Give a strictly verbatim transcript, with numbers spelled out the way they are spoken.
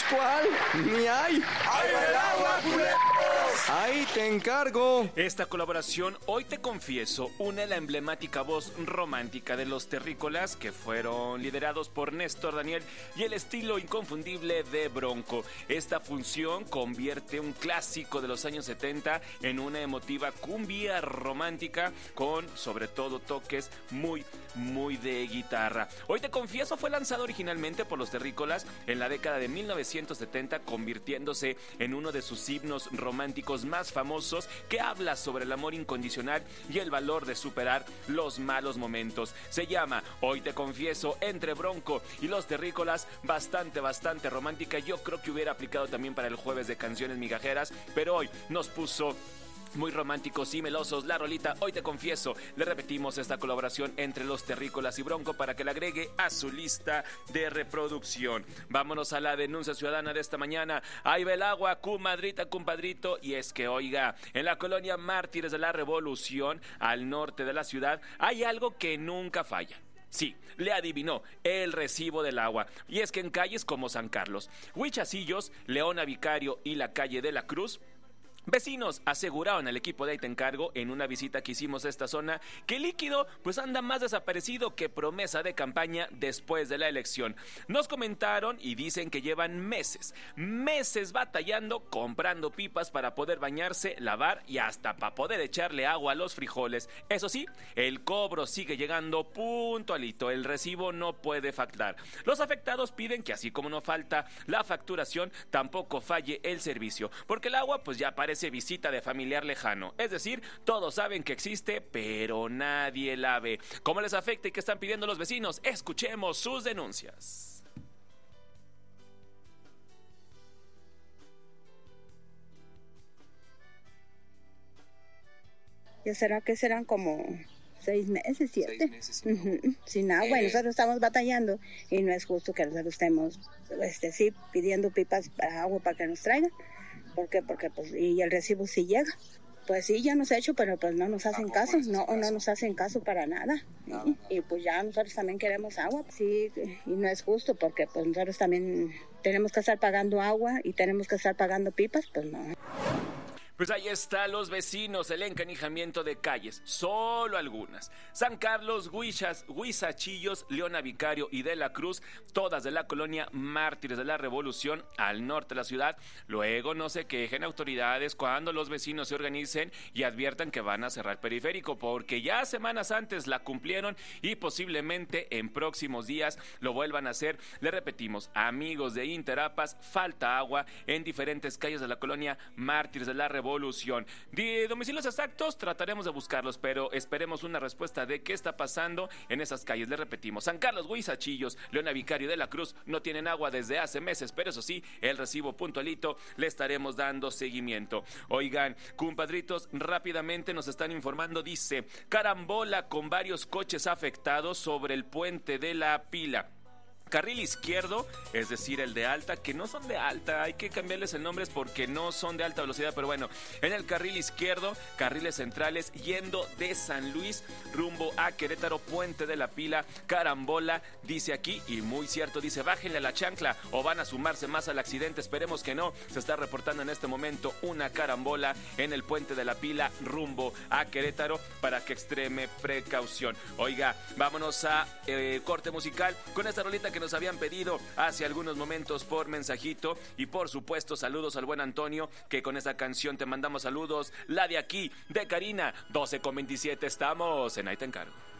¿Cuál? Ni hay. ¡Ahí va el agua, culeros! Ahí te encargo. Esta colaboración, Hoy te confieso, une la emblemática voz romántica de los terrícolas, que fueron liderados por Néstor Daniel, y el estilo inconfundible de Bronco. Esta función convierte un clásico de los años setenta en una emotiva cumbia romántica con, sobre todo, toques muy, muy de guitarra. Hoy te confieso fue lanzado originalmente por los terrícolas en la década de mil novecientos setenta, convirtiéndose en uno de sus himnos románticos más famosos, que habla sobre el amor incondicional y el valor de superar los malos momentos. Se llama Hoy te confieso, entre Bronco y los terrícolas, bastante, bastante romántica. Yo creo que hubiera aplicado también para el jueves de canciones migajeras, pero hoy nos puso muy románticos y melosos la rolita Hoy te confieso. Le repetimos esta colaboración entre los terrícolas y Bronco para que la agregue a su lista de reproducción. Vámonos a la denuncia ciudadana de esta mañana. Ahí va el agua, comadrita, compadrito. Y es que, oiga, en la colonia Mártires de la Revolución, al norte de la ciudad, hay algo que nunca falla. Sí, le adivinó, el recibo del agua. Y es que en calles como San Carlos, Huichacillos, Leona Vicario y la calle de la Cruz, vecinos aseguraron al equipo de Ahí te encargo en una visita que hicimos a esta zona que el líquido pues anda más desaparecido que promesa de campaña después de la elección. Nos comentaron y dicen que llevan meses, meses batallando, comprando pipas para poder bañarse, lavar y hasta para poder echarle agua a los frijoles. Eso sí, el cobro sigue llegando puntualito, el recibo no puede faltar. Los afectados piden que así como no falta la facturación, tampoco falle el servicio, porque el agua pues ya parece visita de familiar lejano. Es decir, todos saben que existe, pero nadie la ve. ¿Cómo les afecta y qué están pidiendo los vecinos? Escuchemos sus denuncias. Ya será que serán como seis meses, siete. Seis meses sin agua. Uh-huh. Sin agua, Eh. y nosotros estamos batallando y no es justo que nosotros estemos, este, sí, pidiendo pipas para agua para que nos traigan. ¿Por qué? Porque pues, y el recibo sí llega. Pues sí, ya nos ha hecho, pero pues no nos hacen caso, no, no nos hacen caso para nada. No. Y pues ya nosotros también queremos agua, sí, y no es justo porque pues nosotros también tenemos que estar pagando agua y tenemos que estar pagando pipas, pues no. Pues ahí está, los vecinos, el encanijamiento de calles, solo algunas. San Carlos, Huichas, Huizachillos, Leona Vicario y de la Cruz, todas de la colonia Mártires de la Revolución, al norte de la ciudad. Luego no se quejen autoridades cuando los vecinos se organicen y adviertan que van a cerrar periférico, porque ya semanas antes la cumplieron y posiblemente en próximos días lo vuelvan a hacer. Le repetimos, amigos de Interapas, falta agua en diferentes calles de la colonia Mártires de la Revolución. Evolución. De domicilios exactos trataremos de buscarlos, pero esperemos una respuesta de qué está pasando en esas calles. Le repetimos, San Carlos, Huizachillos, Leona Vicario de la Cruz no tienen agua desde hace meses, pero eso sí, el recibo puntualito le estaremos dando seguimiento. Oigan, compadritos, rápidamente nos están informando, dice, carambola con varios coches afectados sobre el puente de la Pila. Carril izquierdo, es decir, el de alta, que no son de alta, hay que cambiarles el nombre porque no son de alta velocidad, pero bueno, en el carril izquierdo, carriles centrales, yendo de San Luis rumbo a Querétaro, Puente de la Pila, carambola, dice aquí, y muy cierto, dice, bájenle a la chancla o van a sumarse más al accidente, esperemos que no. Se está reportando en este momento una carambola en el Puente de la Pila rumbo a Querétaro para que extreme precaución. Oiga, vámonos a eh, corte musical con esta rolita que nos habían pedido hace algunos momentos por mensajito, y por supuesto saludos al buen Antonio, que con esta canción te mandamos saludos, la de aquí de Karina. Doce con veintisiete, estamos en Ahí te encargo.